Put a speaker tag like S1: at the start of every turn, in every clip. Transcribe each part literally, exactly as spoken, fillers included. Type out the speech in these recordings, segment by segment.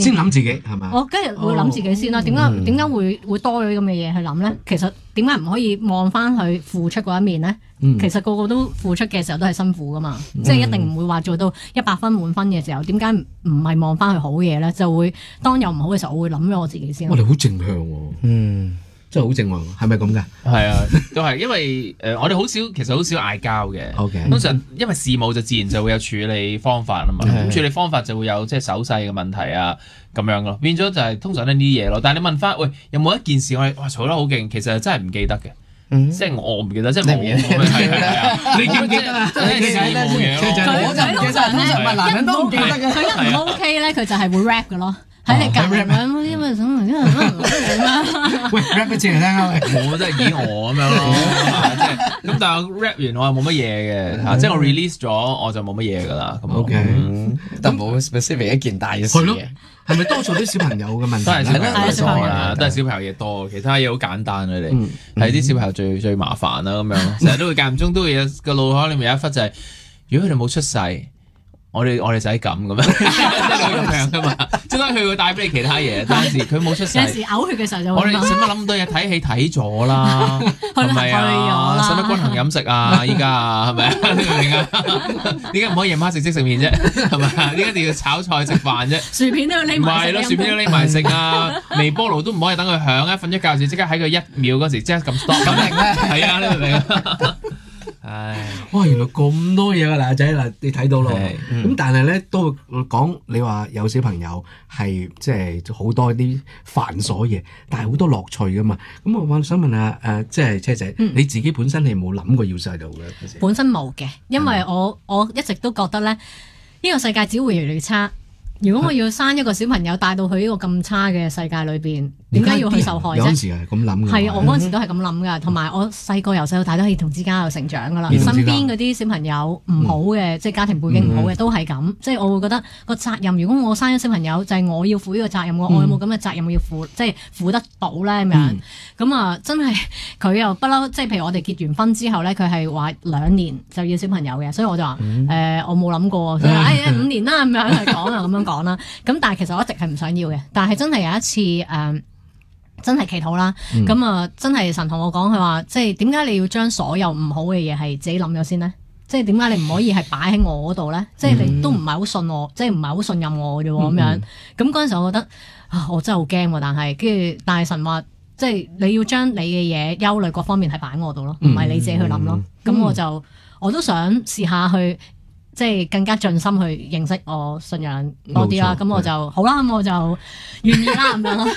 S1: 先諗自己係咪？
S2: 我梗係會諗自己先啦。點解點解會會多咗啲咁嘅嘢去諗咧？其實點解唔可以望翻佢付出嗰一面咧？
S1: 嗯、
S2: 其實個個都付出嘅時候都係辛苦噶嘛，嗯、即係一定唔會話做到一百分滿分嘅時候，點解唔係望翻佢好嘅嘢咧？就會當有唔好嘅時候，我會諗咗我自己先。
S1: 我哋好正向喎，嗯，真係好正向，係咪咁㗎？
S3: 係啊，都係因為誒、呃，我哋好少，其實好少嗌交嘅。
S1: Okay.
S3: 通常因為事務就自然就會有處理方法啊嘛，咁、嗯、處理方法就會有即係手勢嘅問題啊咁樣咯，變咗就係通常都係呢啲嘢咯。但係你問翻，喂，有冇一件事我哋哇嘈得好勁，其實真係唔記得嘅。嗯、即係我唔記得，即係我係係啊！你記唔記得啊？真係事無嘢咯。
S2: 佢通常咧，男人都唔記得嘅。佢一唔 OK 咧，佢就係會 rap 嘅咯。喺你隔離咁，因為咁，因為咁
S1: 喂 rap 一次嚟聽下，
S3: 我真係以我咁樣咯。即係咁，但係 rap 完我又冇乜嘢嘅嚇，即係我 release 咗我就冇乜嘢㗎啦。咁
S4: OK，但冇 specific 一件大事嘅。
S1: 係咪多數啲小朋友嘅問題？
S3: 都係小朋友
S2: 小朋友
S3: 啦，都係小朋友嘢多，其他嘢好簡單佢哋，係啲小朋友最最麻煩啦咁樣，成日都會間唔中都會有個腦海裡面有一忽就係，如果佢哋冇出世，我哋我哋使咁咁樣，咁樣噶嘛，即係佢會帶俾你其他嘢，但係佢冇出世，
S2: 有時嘔血嘅時候就
S3: 我哋使乜諗咁多嘢？睇戲睇咗啦，係咪啊？使乜均衡飲食啊？依家啊，係咪啊？你明唔明啊？點解唔可以夜晚食即食麵啫？係咪啊？點解一定要炒菜食飯啫？
S2: 薯片都要匿埋食。
S3: 唔係咯，薯片都匿埋食啊！微波爐都唔可以等佢響啊！瞓咗覺時即刻喺佢一秒嗰時即刻撳 stop。
S4: 咁明咧？
S3: 係啊，你明唔明啊？唉，
S1: 哇！原來咁多嘢㗎嗱仔嗱，你睇到咯。咁、嗯、但係咧都講你話有小朋友係即係好多啲繁瑣嘢，但係好多樂趣㗎嘛。咁我想問下誒、呃，即係車仔，嗯、你自己本身你冇諗過要細路嘅？
S2: 本身冇嘅，因為我我一直都覺得咧，呢、呢個世界只會越嚟越差。如果我要生一個小朋友帶到去呢個咁差嘅世界裏邊，點解要去受害啫？
S1: 有陣時係咁諗嘅。
S2: 係，我嗰陣時都係咁諗噶，同埋我細個由細到大都係兒童之家有成長噶啦。身邊嗰啲小朋友唔好嘅，即係家庭背景唔好嘅，都係咁。即係我會覺得個責任，如果我生咗小朋友，就係我要負呢個責任，我有冇咁嘅責任要負，即係負得到咧咁樣。咁啊，真係佢又不嬲，即係譬如我哋結完婚之後咧，佢係話兩年就要小朋友嘅，所以我就話誒，我冇諗過，所以誒五年啦咁樣去講啊咁樣。講啦，咁但係其實我一直係唔想要嘅，但係真係有一次誒、呃，真係祈禱啦，咁啊、嗯呃、真係神同我講，佢話即係點解你要將所有唔好嘅嘢係自己諗咗先呢？即係點解你唔可以係擺喺我嗰度咧？即係你都唔係好信我，即係唔係好信任我嘅啫咁樣。咁嗰陣時我覺得啊，我真係好驚喎，但係跟住大神話，即係你要將你嘅嘢憂慮各方面係擺喺我度咯，唔係你自己去諗咯。咁、嗯、我就我都想試下去。即係更加盡心去認識我信仰多啲啦，咁我就好啦，咁我就願意啦咁樣咯。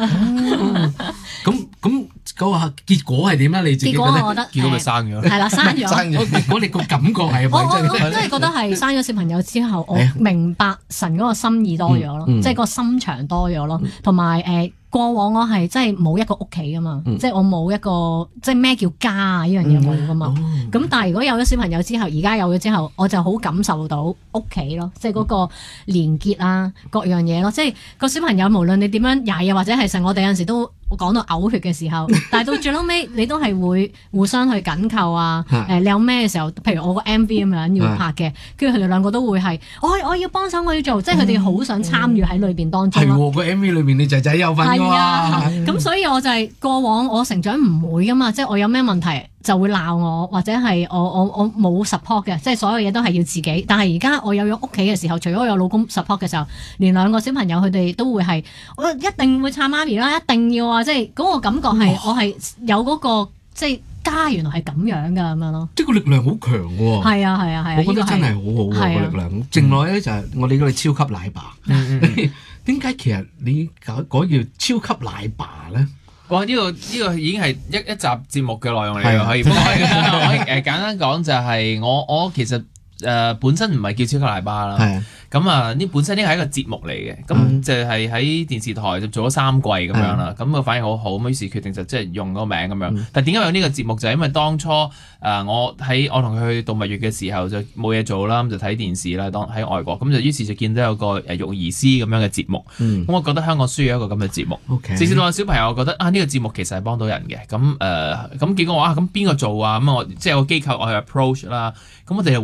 S1: 咁咁嗰個結果係點咧？你自己覺得？
S2: 結果我覺得
S3: 結果咪生咗。
S2: 係啦，生咗。
S1: 結果你個感覺係
S2: 我我我真係覺得係生咗小朋友之後，我明白神嗰個心意多咗咯，即係個心腸多咗咯，同埋誒。過往我係真係冇一個屋企噶嘛，嗯、即係我冇一個即係咩叫家啊呢樣嘢冇噶嘛。咁、哦、但係如果有咗小朋友之後，而家有咗之後，我就好感受到屋企咯，即係嗰個連結啊，各樣嘢咯。即係個小朋友無論你點樣曳啊，或者係成我哋有陣時都講到嘔血嘅時候，但係到最撈尾你都係會互相去緊扣啊。誒、呃，你有咩嘅時候，譬如我個 M V 咁樣要拍嘅，跟住佢哋兩個都會係我我要幫手，我要做，即係佢哋好想參與喺裏邊當中咯。係喎，
S1: 個 M V 裏面你仔仔有份。係
S2: 啊，咁所以我就係過往我成長唔會噶嘛，即係我有咩問題就會鬧我，或者係我我我冇 support 嘅，即係所有嘢都係要自己。但係而家我有咗屋企嘅時候，除咗我有老公 support 嘅時候，連兩個小朋友佢哋都會係我一定會撐媽咪啦，一定要啊！即係嗰個感覺係我係有嗰個即係家原來係咁樣噶咁樣咯。
S1: 即係個力量好強喎。係
S2: 啊係啊係啊，
S1: 我覺得真係好好喎個力量。剩落咧就係我哋嗰啲超級奶爸。點解其實你搞嗰叫超級奶爸咧？
S3: 哇！呢個呢個已經係一一集節目嘅內容嚟嘅，可以。不過可以誒簡單講就係我我其實誒本身唔係叫超級奶爸啦。係。咁啊，呢本身呢係一個節目嚟嘅，咁就係喺電視台就做咗三季咁樣啦。咁個反應好好，咁於是決定就即係用個名咁樣。但係點解有呢個節目就係因為當初誒我喺我同佢去度蜜月嘅時候就冇嘢做啦，咁就睇電視啦。當喺外國咁就於是就見到有個誒育兒師咁樣嘅節目。咁我覺得香港需要一個咁嘅節目。直至到我小朋友，我覺得啊呢個節目其實係幫到人嘅。咁誒咁結果話啊咁邊個做啊？咁我即係個機構我去 approach 啦。咁我哋又揾唔到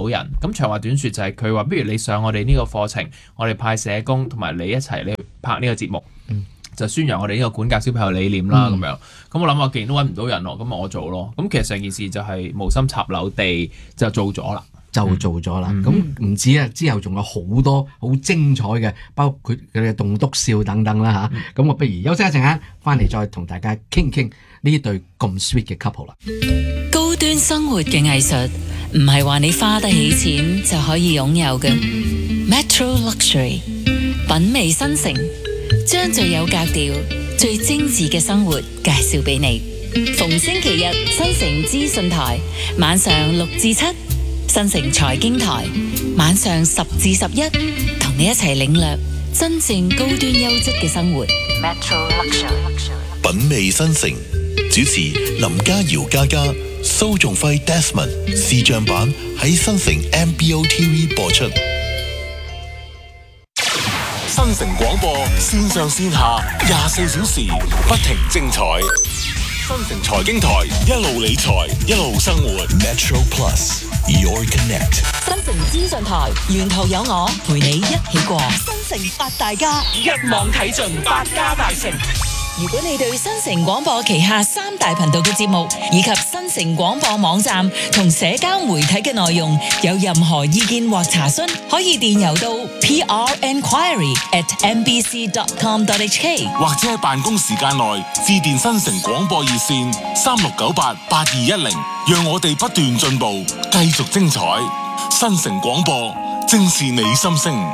S3: 到人。咁長話短説就係佢話，不如你上我哋呢個課程，我哋派社工同埋你一齊你去拍呢個節目。嗯就宣揚我哋呢個管教小朋友理念啦，咁、嗯、樣。咁我諗我既然都揾唔到人咯，咁我做咯。咁其實成件事就係無心插柳地就做咗啦，
S1: 就做咗啦。咁唔、嗯、止啊，之後仲有好多好精彩嘅，包括佢哋嘅棟篤笑等等啦吓。咁、嗯、我不如休息一陣間，翻嚟再同大家傾傾呢對咁 sweet 嘅 couple 啦。
S5: 高端生活嘅藝術唔係話你花得起錢就可以擁有嘅。Metro Luxury 品味新城。將最有格調、最精緻嘅生活介紹俾你。逢星期日，新城資訊台晚上六至七，新城財經台晚上十至十一，同你一齊領略真正高端優質嘅生活。Metro Luxury
S6: 品味新城，主持林家瑤嘉嘉、蘇仲輝 Desmond 視像版喺新城 M B O T V 播出。新城廣播線上線下廿四小時不停精彩，新城財經台一路理財一路生活。Metro Plus Your Connect。
S5: 新城資訊台沿途有我陪你一起過。新城八大家一網睇盡百家大城。如果你對新城廣播旗下三大頻道嘅節目以及新城廣播網站同社交媒體嘅內容有任何意見或查詢，可以電郵到 p r enquiry at m b c dot com dot h k，
S6: 或者喺辦公時間內致電新城廣播熱線三六九八八二一零，讓我哋不斷進步，繼續精彩。新城廣播正是你心聲。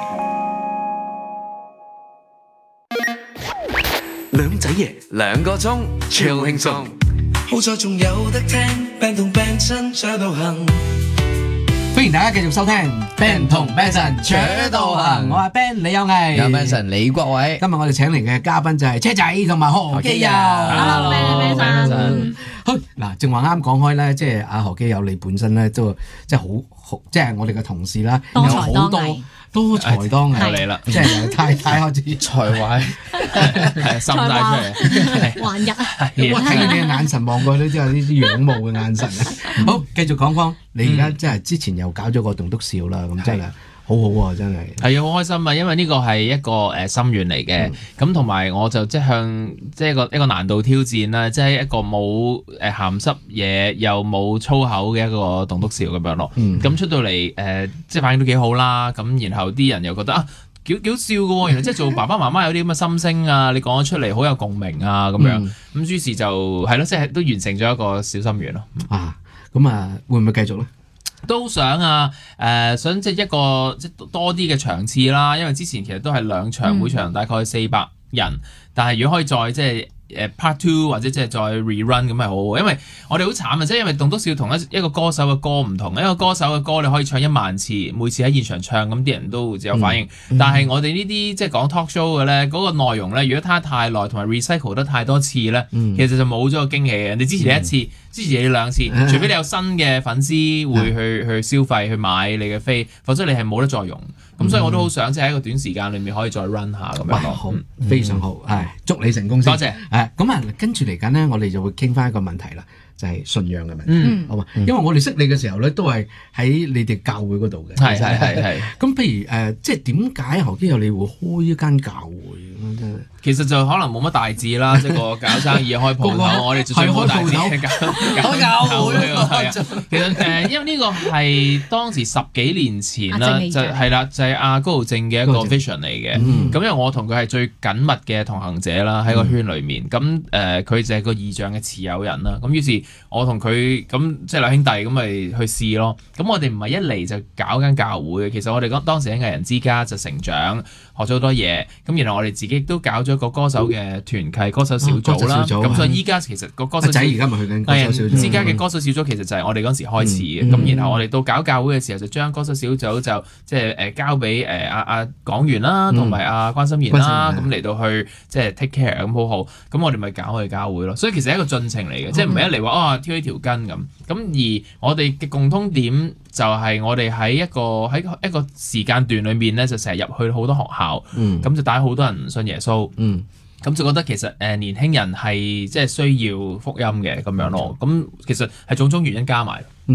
S7: 兩仔爺兩個鐘超輕鬆，好在仲有得聽 Band 同 Band 親扯到行。
S1: 歡迎大家繼續收聽 Band 同 Band 親扯到行，我係 Band 李有毅，
S4: 有 Band 親李國偉。
S1: 今日我哋請嚟嘅嘉賓就係車仔同埋何基佑。
S2: Hello Band Band 親。
S1: 好嗱，正話啱講開咧，即係阿何基佑你本身咧都即係好好，即係我哋嘅同事啦，有好多。多才多藝嚟啦，即係太太開始
S4: 才華，
S3: 係滲晒出嚟，
S2: 橫溢啊！
S1: 我睇見你嘅眼神望過去都知有呢啲仰慕嘅眼神啊！好，繼續講講，你而家即係之前又搞咗個棟篤笑啦，咁真係好好喎，真係
S3: 係啊，好開心啊！因為呢個係一個誒心願嚟嘅，咁同埋我就即係向即係一個一個難度挑戰啦，即係一個冇誒鹹濕嘢又冇粗口嘅一個棟篤笑咁樣咯。咁出到嚟誒，即係反應都幾好啦。咁然後啲人又覺得啊，幾幾好笑嘅喎，原來即係做爸爸媽媽有啲咁嘅心聲啊，你講咗出嚟好有共鳴啊咁樣。咁於是就係咯，即係都完成咗一個小心願咯。
S1: 啊，咁啊，會唔會繼續咧？
S3: 都想啊，誒、呃、想即係一個即多啲嘅場次啦，因為之前其實都係兩場，每場大概四百人，但係如果可以再即係誒 part two 或者即係再 rerun 咁係好，因為我哋好慘啊，即係因為棟篤笑同一一個歌手嘅歌唔同，一個歌手嘅歌你可以唱一萬次，每次喺現場唱咁啲人都有反應，嗯、但係我哋呢啲即係講 talk show 嘅咧，嗰、嗰個內容咧，如果睇得太耐同埋 recycle 得太多次咧，嗯、其實就冇咗個驚喜嘅。你支持你一次，嗯、支持你兩次，嗯、除非你有新嘅粉絲會去、嗯、去消費去買你嘅飛，否則你係冇得再用。咁、嗯、所以我都好想即係喺一個短時間裏面可以再 run 下咁樣。
S1: 好，非常好，係祝你成功先。
S3: 多謝。
S1: 誒咁啊，跟住嚟緊咧，我哋就會傾翻一個問題啦，就係、是、信仰嘅問題，
S3: 嗯、
S1: 好嘛？因為我哋識你嘅時候咧，都係喺你哋教會嗰度嘅。
S3: 係係係係。
S1: 咁譬如誒、呃，即係點解何基佑你會開一間教會咁真係？
S3: 其實就可能冇乜大志啦，即係個搞生意開鋪頭，我哋最冇大志嘅搞教會。係啊，其實誒，因為呢個係當時十幾年前啦，就係啦，就係阿高浩正嘅一個 vision 嚟嘅。咁因為我同佢係最緊密嘅同行者啦，喺個圈裏面。咁誒，佢就係個異象嘅持有人啦。咁於是，我同佢咁即係兩兄弟咁咪去試咯。咁我哋唔係一嚟就搞間教會嘅，其實我哋講當時喺藝人之家就成長，學咗好多嘢。咁然後我哋自己都搞咗一個歌手嘅團契歌手小組啦，咁、啊、所以依家其實個歌手仔而家咪去緊歌手小組，之間嘅歌手小組其實就係我哋嗰時開始嘅，咁、嗯、然後我哋到搞教會嘅時候就將歌手小組就即係誒交俾誒阿阿講員啦，同埋阿關心妍啦，咁嚟到去即係 take care 咁好好，咁我哋咪搞我哋教會咯，所以其實係一個進程嚟嘅，嗯、即係唔係一嚟話啊挑起條筋咁，咁而我哋嘅共通點就係我哋喺一個喺一個時間段裏面咧，就成日入去好多學校，咁、嗯、就帶好多人信耶穌。嗯咁就覺得其實誒年輕人係即係需要福音嘅咁樣咯，咁其實係種種原因加埋。
S1: 嗯，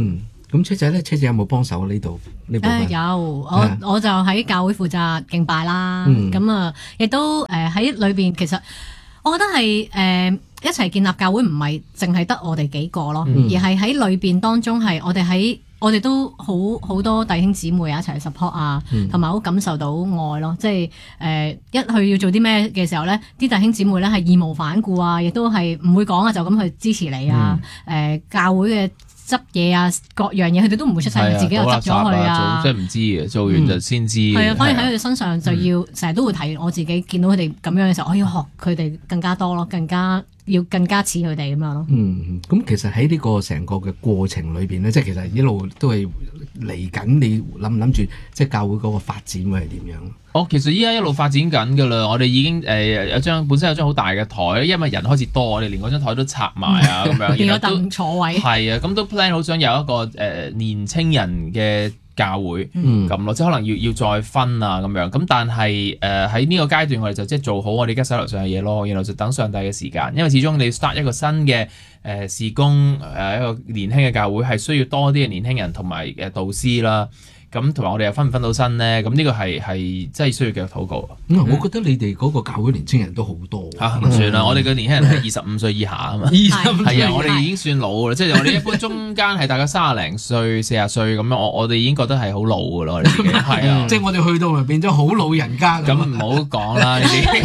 S1: 咁車仔咧，車仔有冇幫手呢度呢部分？
S2: 誒有，我我就喺教會負責敬拜啦。咁啊，亦都誒喺裏邊，其實我覺得係誒一齊建立教會唔係淨係得我哋幾個咯，而係喺裏邊當中係我哋喺我哋都好好多弟兄姊妹啊一齊 support 啊，同埋好感受到愛咯。即係誒一去要做啲咩嘅時候咧，啲弟兄姊妹咧係義無反顧啊，亦都係唔會講啊，就咁去支持你啊。誒教會嘅執嘢啊，各樣嘢佢哋都唔會出聲，自己又執咗去啊！
S3: 即係唔知嘅，做完就先知。
S2: 係啊，反而喺佢哋身上就要成日都會提我自己，見到佢哋咁樣嘅時候，我要學佢哋更加多咯，更加要更加似佢哋咁樣咯。
S1: 嗯，咁其實喺呢個成個嘅過程裏邊咧，即係其實一路都係嚟緊，你諗唔諗住即係教會嗰個發展會係點樣？
S3: 哦，其實依家一路發展緊㗎啦，我哋已經誒、呃、有張本身有張好大嘅台，因為人開始多，我哋連嗰張台都拆埋啊咁樣，
S2: 變咗凳坐位。係
S3: 啊，咁都 plan 好想有一個誒、呃、年青人嘅教會咁咯、嗯，即係可能要要再分啊咁樣。咁但係誒喺呢個階段，我哋就即係做好我哋而家手頭上嘅嘢咯，然後就等上帝嘅時間，因為始終你 start 一個新嘅誒事工誒、呃、一個年輕嘅教會係需要多啲嘅年輕人同埋誒導師啦。咁同埋我哋又分唔分到身咧？咁呢個係係真係需要繼續禱告。
S1: 嗯，我覺得你哋嗰個教會年青人都好多
S3: 嚇，唔算啦。我哋嘅年輕人係二十五歲以下啊嘛。二十五歲係啊，我哋已經算老啦。即係我哋一般中間係大概三十零歲、四十歲咁樣。我我哋已經覺得係好老噶咯。我哋自己係啊，
S1: 即係我哋去到咪變咗好老人家咁。
S3: 咁唔好講啦呢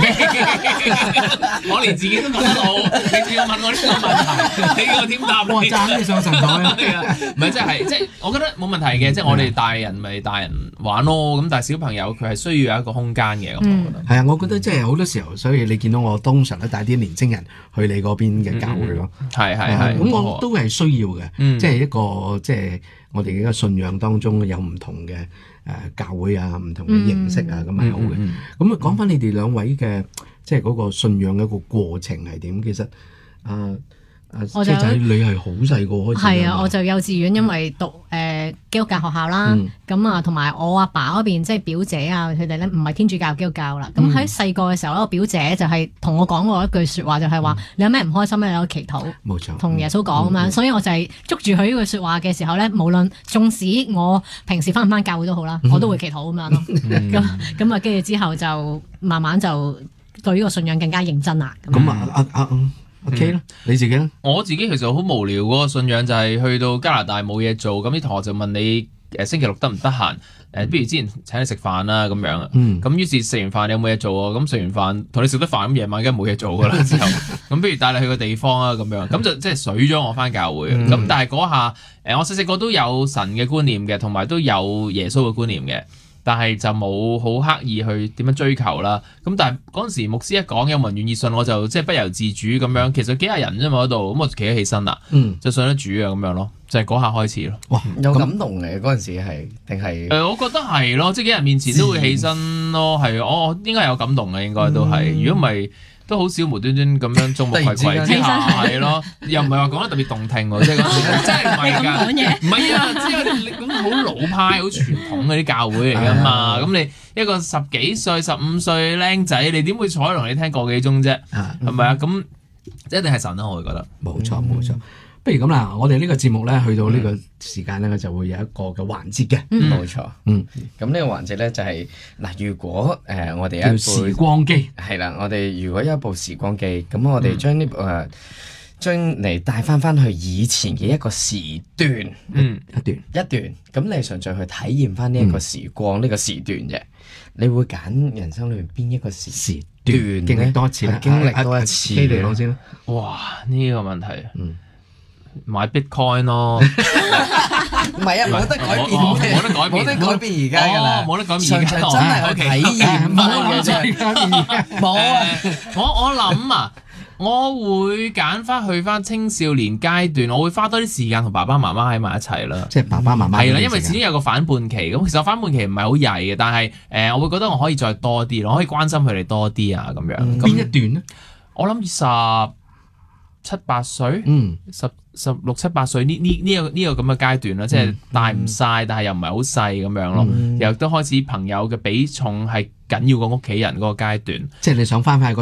S3: 啲。我連自己都覺得老。你仲要問我呢個問題？你叫我點答？
S1: 我讚你上神台啊！
S3: 唔係即係即係，我覺得冇問題嘅。即係我哋大人咪大人玩咯，咁但係小朋友佢係需要有一個空間嘅，咁、嗯、我覺得係
S1: 啊，我覺得即係好多時候，所以你見到我通常都帶啲年青人去你嗰邊嘅教會咯，
S3: 係係係，
S1: 咁我都係需要嘅，
S3: 嗯、
S1: 即係一個即係我哋嘅一個信仰當中有唔同嘅誒、呃、教會啊，唔同嘅形式啊，咁係、嗯、好嘅。咁啊講翻你哋兩位嘅即係嗰個信仰嘅一個過程係點？其實啊。呃車仔，你係好細個開始。
S2: 係啊，我就幼稚園，因為讀誒、呃、基督教學校啦。咁啊、嗯，同埋我阿爸嗰邊即係表姐啊，佢哋咧唔係天主教基督教啦。咁喺細個嘅時候，我表姐就係同我講過一句説話，就係、是、話、嗯、你有咩唔開心咧，你有祈禱。冇錯。同耶穌講咁樣，嗯、所以我就係捉住佢呢句説話嘅時候咧，無論縱使我平時翻唔翻教會都好啦，我都會祈禱咁樣咯。咁咁啊，跟住之後就慢慢就對呢個信仰更加認真啦。
S1: 咁啊啊啊！OK 啦，你自己咧？
S3: 我自己其實好無聊嗰個信仰就係去到加拿大冇嘢做，咁啲同學就問你誒星期六得唔得閒？誒，不如之前請你食飯啦咁樣。嗯。咁於是食完飯你有冇嘢做啊？咁食完飯同你食得飯，咁夜晚梗係冇嘢做噶啦。之後咁不如帶你去個地方啊咁樣，咁就即係水咗我翻教會。咁、嗯、但係嗰下誒，我細細個都有神嘅觀念嘅，同埋都有耶穌嘅觀念嘅。但係就冇好刻意去點樣追求啦。咁但係嗰陣時牧師一講有冇人願意信，我就即係不由自主咁樣。其實幾廿人啫嘛嗰度，咁我就企咗起身啦，嗯、就信得主啊咁樣咯。就係、是、嗰下開始咯。哇，
S4: 有感動嘅嗰陣時係定係？誒、
S3: 呃，我覺得係咯，即係幾人面前都會起身咯。係，我應該有感動嘅，應該都係。如果唔係，都好少無端端咁樣眾目睽睽之下係咯，又唔係話講得特別動聽喎，即係真係唔係㗎，唔係啊，即係你咁好老派、好傳統嗰啲教會嚟㗎嘛，咁你一個十幾歲、十五歲僆仔，你點會坐喺度同你聽個幾鐘啫？係咪啊？咁一定係神啦，我會覺得。
S1: 冇錯，冇錯。不如咁啦，我哋呢個節目咧，去到呢個時間咧，嗯、就會有一個嘅環節嘅。
S4: 冇錯。嗯。咁呢個環節咧就係、是、嗱，如果誒、呃、我哋有一部
S1: 時光機，
S4: 係啦，我哋如果有一部時光機，咁我哋將呢部誒將你帶翻翻去以前嘅一個時段，
S3: 嗯，
S1: 一段
S4: 一段，咁你純粹去體驗翻呢一個時光呢、嗯、個時段啫，你會揀人生裏面邊一個時時段
S1: 經歷多一次，
S4: 經歷多一次。
S1: 你講先啦。
S3: 哇！呢、這個問題，嗯。買 Bitcoin 咯，
S4: 唔係啊，冇得改變，
S3: 冇得改變，
S4: 冇得改變而家㗎啦，
S3: 冇得改變而家，
S4: 真係去體驗嘅啫，冇啊！
S3: 我我諗啊，我會揀翻去翻青少年階段，我會花多啲時間同爸爸媽媽喺埋一齊啦。
S1: 即係爸爸媽媽
S3: 係啦，因為始終有個反叛期，咁其實反叛期唔係好曳嘅，但係誒，我會覺得我可以再多啲咯，我可以關心佢哋多啲啊，咁樣。
S1: 邊一段咧？
S3: 我諗十七八歲，嗯，十十六七八歲呢呢呢個呢個咁嘅階段啦，即係大唔晒，但係又唔係好細咁樣咯，又、嗯、都開始朋友嘅比重係緊要過屋企人嗰個階段，
S1: 即係你想翻返去嗰度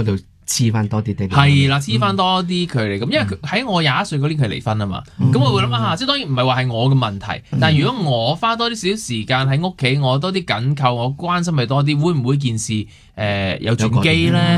S1: 黐翻多啲爹哋。
S3: 係啦，黐翻多啲佢哋咁，因為佢喺我廿一歲嗰年佢離婚啊嘛，咁、嗯、我會諗下，即係當然唔係話係我嘅問題，嗯、但係如果我花多啲少少時間喺屋企，我多啲緊扣，我關心佢多啲，會唔會件事誒、呃、有轉機咧？